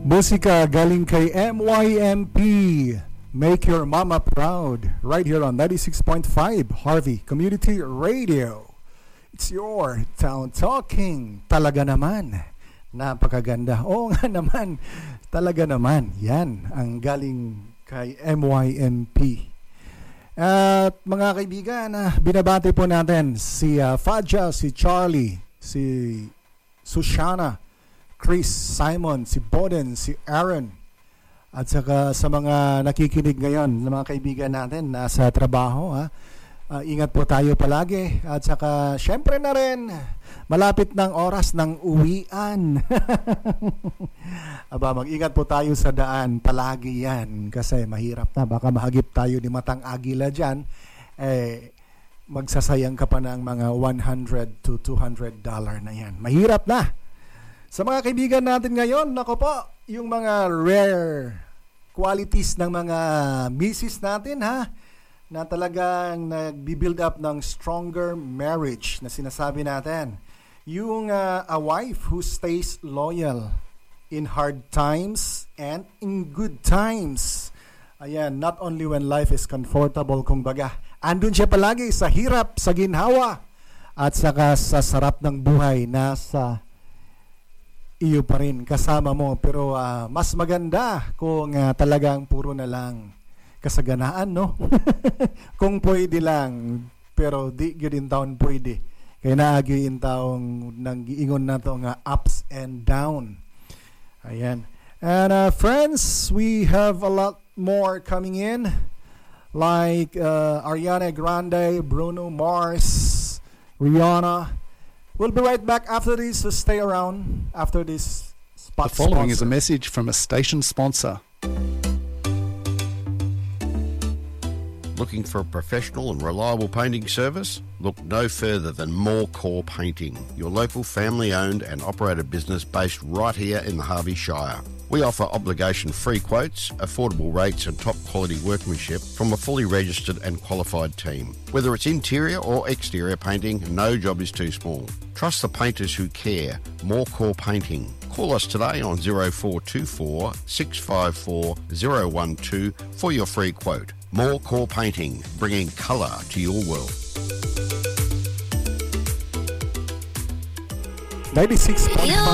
Musika galing kay MYMP. Make Your Mama Proud. Right here on 96.5 Harvey Community Radio. It's your town talking. Talaga naman. Napakaganda. Oo nga naman. Talaga naman. Yan ang galing kay MYMP. At mga kaibigan, binabati po natin si Fadja, si Charlie, si Sushana, Chris, Simon, si Boden, si Aaron. At saka sa mga nakikinig ngayon, mga kaibigan natin nasa trabaho, ingat po tayo palagi. At saka syempre na rin, malapit ng oras ng uwian. Aba, mag-ingat po tayo sa daan palagi yan. Kasi mahirap na, baka mahagip tayo ni Matang Agila dyan. Magsasayang ka pa ng mga $100 to $200 na yan. Mahirap na. Sa mga kaibigan natin ngayon, nako po, yung mga rare qualities ng mga misis natin, na talagang nag-build up ng stronger marriage na sinasabi natin. Yung a wife who stays loyal in hard times and in good times. Ayan, not only when life is comfortable, kumbaga, andun siya palagi sa hirap, sa ginhawa, at saka sa sarap ng buhay, nasa iyo pa rin, kasama mo. Pero mas maganda kung talagang puro na lang kasaganaan, no? Kung pwede lang, pero di gudin taon pwede. Kaya naagyoin taong nang-iingon na to nga ups and down. Ayan. And friends, we have a lot more coming in. Like Ariana Grande, Bruno Mars, Rihanna. We'll be right back after this, so stay around after this spot. The following sponsor. is a message from a station sponsor. Looking for a professional and reliable painting service? Look no further than More Core Painting, your local family-owned and operated business based right here in the Harvey Shire. We offer obligation-free quotes, affordable rates and top-quality workmanship from a fully registered and qualified team. Whether it's interior or exterior painting, no job is too small. Trust the painters who care. More Core Painting. Call us today on 0424 654 012 for your free quote. More Core Painting, bringing colour to your world. 96.5